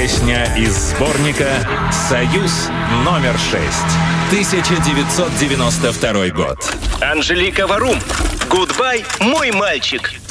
Песня из сборника «Союз номер 6». 1992 год. Анжелика Варум. «Гудбай, мой мальчик».